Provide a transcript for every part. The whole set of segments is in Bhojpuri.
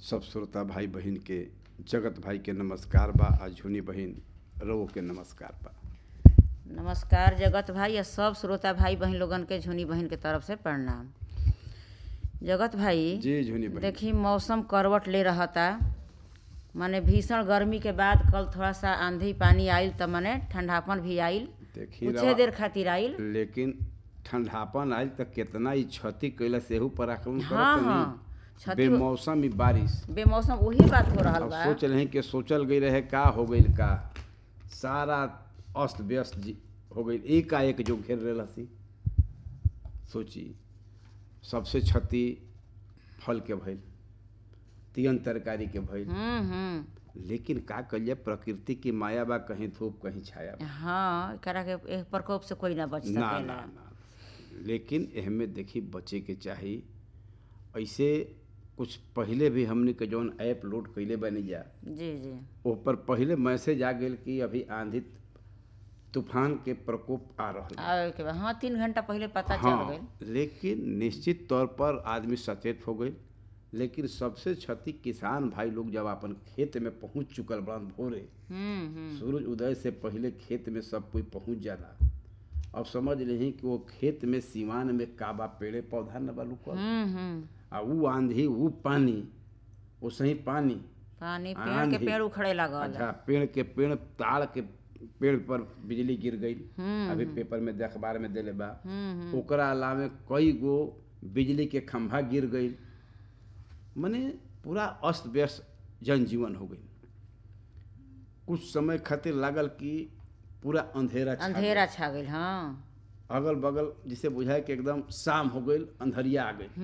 सब श्रोता भाई बहन के जगत भाई के नमस्कार बा। आ झुनी बहन रवो के नमस्कार बा। नमस्कार जगत भाई और सब श्रोता भाई बहन लोगन के झुनी बहन के तरफ से प्रणाम। जगत भाई जी झुनी बहन, देखी मौसम करवट ले रहता। माने भीषण गर्मी के बाद कल थोड़ा सा आंधी पानी आइल त माने ठंडापन भी आइल, देखी कुछ रवा, देर खातिर आइल। लेकिन ठंडापन आइल त कितना ही क्षति कैला सेहू पर आकलन हाँ करत हाँ नहीं। क्षति बेमौसमी बारिश, बेमौसम वही बात हो रहल अब बा। सोच रहे कि सोचल गई रहे का हो गई, का सारा अस्त व्यस्त हो गई। एकाएक जो घेर रहा सी, सोची सबसे क्षति फल के भइल, तियन तरकारी के भइल। लेकिन का कहिए, प्रकृति की माया बा, कहीं धूप कहीं छाया बा। हाँ एकरा के एक प्रकोप से कोई ना बच ना सकेला। ना ना, लेकिन एहमे देखी बचे के चाही। ऐसे कुछ पहले भी हमने के जौन ऐप लोड कैले बनी जा, जी जी ऊपर पहले मैसेज आ गेल कि अभी आंधी तूफान के प्रकोप आ रहा है। आवे के बाद हाँ 3 घंटा पहले पता चल हाँ, गई। लेकिन निश्चित तौर पर आदमी सचेत हो गई। लेकिन सबसे क्षति किसान भाई लोग जब अपन खेत में पहुंच चुकल बड़न भोरे, सूरज उदय से पहले खेत में सब कोई पहुंच जाला। अब समझ रही कि वो खेत में सिवान में काबा पेड़े पौधा न बालू कर, आ ऊ आंधी ऊ पानी, वो सही पानी पानी पेड़ के पेड़ उखड़े लगल। अच्छा, पेड़ ताड़ के पेड़ पर बिजली गिर गई। अभी पेपर में अखबार में देले बा। ओकरा अलावे कई गो बिजली के खंभा गिर गई। मने पूरा अस्त व्यस्त जनजीवन हो गई। कुछ समय खातिर लागल कि पूरा अंधेरा छा गई। हाँ अगल बगल जिसे बुझाए कि एकदम शाम हो गई, अंधरिया आ गई।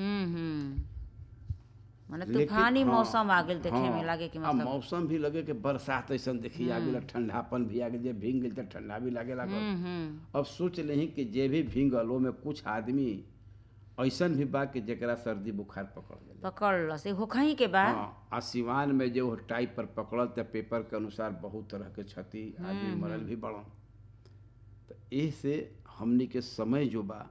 माने तूफानी मौसम आ गई। देखे में हाँ, लागे कि मतलब मतलब मौसम भी लगे कि बरसात ऐसा देखी आ गई, ठंडापन भी आ गई। जे भींग गई तो ठंडा भी लागे लागल। अब सोच लेही कि जे भी भींगल वो में कुछ आदमी ऐसन भी बा कि जेकरा सर्दी बुखार पकड़ गई। पकड़ से होखही के बाद। हाँ, आ सिवान में जो टाइप पर पकड़ल तो पेपर के अनुसार बहुत तरह के क्षति, आदमी मरल भी बड़न। तो एह से हमनी के समय जो बा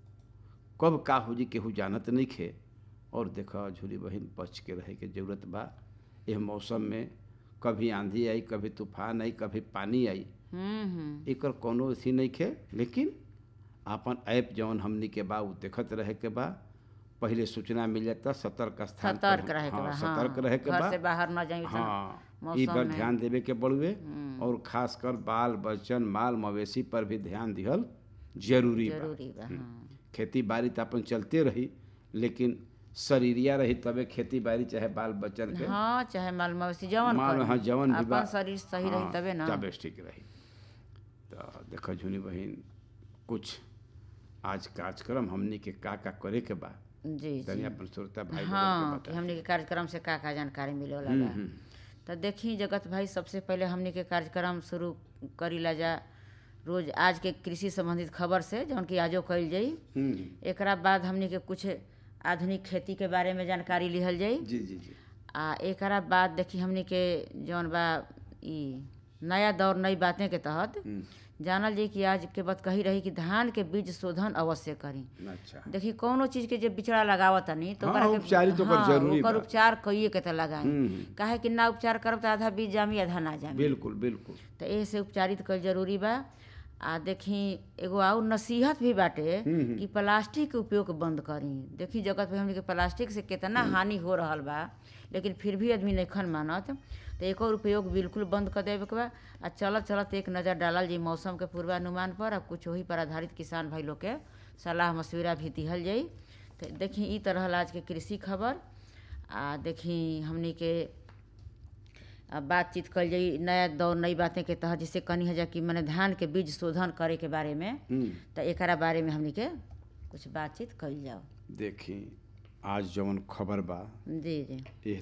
कब का हो जी केहू जानत नहीं खे। और देखा झूली बहिन, बच के रहे के जरूरत बा। यह मौसम में कभी आंधी आई, कभी तूफान आई, कभी पानी आई, एकर कोनो अथी नहीं खे। लेकिन आपन ऐप जौन हमनी के बा उ देखत रहे के बा। पहले सूचना मिल जाता, सतर्क स्थान पर सतर्क रहे के बा। सतर्क रहे के घर बा। से बाहर न जाई। हाँ, ई पर ध्यान देवे के बड़ुए। और खासकर बाल बच्चन माल मवेशी पर भी ध्यान दिहल जरूरी बा। खेती बाड़ी तो अपन चलते रही, लेकिन शरीरिया रही तबे खेती बाड़ी, चाहे बाल बच्चन के, हाँ चाहे माल मवेशी जवन हाँ जवन भी बा, अपन शरीर सही रही तबे ना, तबे ठीक रही। तो देखो झुनी बहिन, कुछ आज कार्यक्रम हमनी के का करे के बा, जी तनी अपन श्रोता भाई हाँ कि हमनी के कार्यक्रम से का जानकारी मिले वाला। तो देखी जगत भाई, सबसे पहले हमनी के कार्यक्रम शुरू करी ला जा रोज आज के कृषि संबंधित खबर से, जौन की आजो कइल जाई। एकरा बाद हमनी के कुछ आधुनिक खेती के बारे में जानकारी लिहल जाई। जी जी जी। आ एकरा बाद देखी हमनी के जौन बा ई नया दौर नई बातें के तहत जानल जाई कि आज के बात कही रही कि धान के बीज शोधन अवश्य करी। अच्छा, देखी कौनो चीज के जब बिचड़ा लगावत नहीं तो हाँ, उपचारित ओकर जरूरी बा। ओकर उपचार कइए के त लगाई। काहे कि ना उपचार करब त आधा बीज जामी आधा ना जामी। बिल्कुल बिल्कुल। तो एह से उपचारित कईल जरूरी बा। आ देखी एगो आउ नसीहत भी बाटे कि प्लास्टिक के उपयोग बंद करी। देखी जगत में हमने के प्लास्टिक से कितना हानि हो रहल बा, लेकिन फिर भी आदमी नइखन मानत। तो एकर उपयोग बिल्कुल बंद कर देवे के बा। आ चलत चलत एक नज़र डालल जाई मौसम के पूर्वानुमान पर, आ कुछ वही पर आधारित किसान भाई लोग के सलाह मशविरा भी दिहल जाई। तो देखी ई तरह आज के कृषि खबर। आ देखी हमनी के बातचीत कल जाई नया दौर नई बातें के तहत, जिससे कनी है जा कि मैंने धान के बीज शोधन करे के बारे में। तो एकरा बारे में हमनी के कुछ बातचीत कल जाओ। देखी आज जवन खबर बा, जी जी, एह